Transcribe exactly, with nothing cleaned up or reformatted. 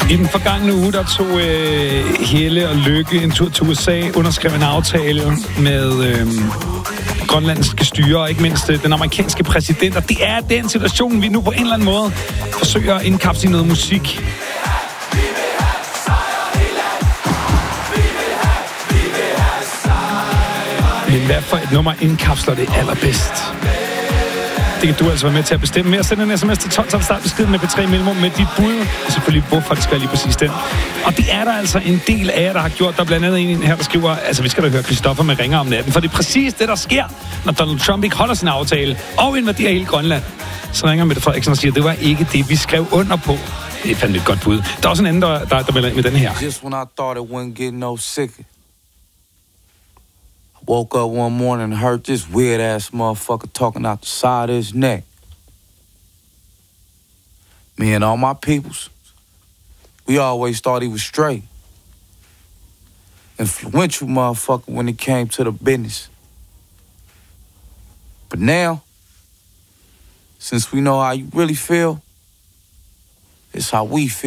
I den forgangne uge, der tog øh, Helle og Lykke en tur til U S A, underskrev en aftale med øh, grønlandske styre, og ikke mindst øh, den amerikanske præsident. Og det er den situation, vi nu på en eller anden måde forsøger at indkapsle i noget musik. Men hvad for et nummer indkapsler det allerbedst? Det kan du altså være med til at bestemme. Med at sende en sms til tolv tolv start beskeden med P tre Mellemrum med dit bud. Og selvfølgelig, hvorfor det skal lige præcis den. Og det er der altså en del af jer, der har gjort. Der er blandt andet en her, der skriver, altså vi skal da høre Christoffer med Ringer om natten. For det er præcis det, der sker, når Donald Trump ikke holder sin aftale og invaderer hele Grønland. Så ringer Mette Frederiksen og siger, det var ikke det, vi skrev under på. Det er fandme et godt bud. Der er også en anden, der, der, der melder ind med den her. Just when I thought it wouldn't get no sicker. Woke up one morning and heard this weird-ass motherfucker talking out the side of his neck. Me and all my peoples, we always thought he was straight. Influential motherfucker when it came to the business. But now, since we know how you really feel, it's how we feel.